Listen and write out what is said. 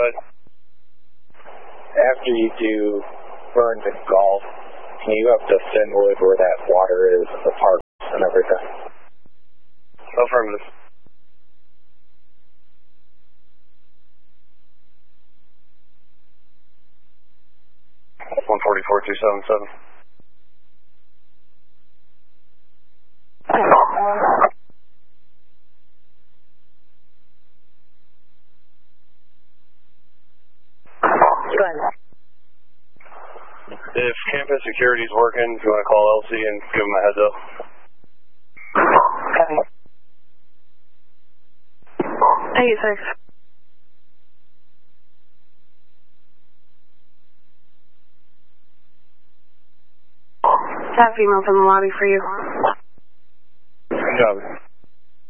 ahead. After you do Burns and Golf, can you up to Finwood where that water is, the parks and everything? Affirmative. That's 144-277. Go ahead. If campus security is working, if you want to call LC and give them a heads up. Okay. 86. Have females in the lobby for you. Good job.